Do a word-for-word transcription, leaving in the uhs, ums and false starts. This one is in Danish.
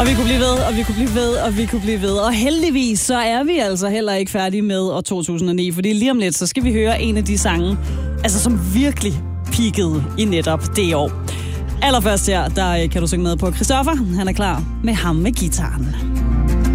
Og vi kunne blive ved, og vi kunne blive ved, og vi kunne blive ved. Og heldigvis, så er vi altså heller ikke færdige med år to tusind og ni, fordi lige om lidt, så skal vi høre en af de sange, altså som virkelig peakede i netop det år. Allerførst her, der kan du synge med på Christoffer. Han er klar med ham med gitaren.